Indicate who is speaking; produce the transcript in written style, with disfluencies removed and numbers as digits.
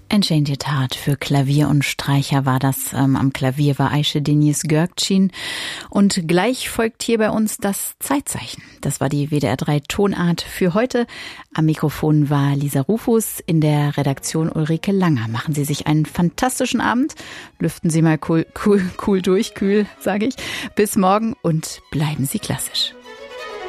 Speaker 1: Enchanted Heart für Klavier und Streicher war das. Am Klavier war Ayşe Deniz Gökçin. Und gleich folgt hier bei uns das Zeitzeichen. Das war die WDR 3 Tonart für heute. Am Mikrofon war Lisa Rufus, in der Redaktion Ulrike Langer. Machen Sie sich einen fantastischen Abend. Lüften Sie mal kühl durch, sage ich. Bis morgen und bleiben Sie klassisch.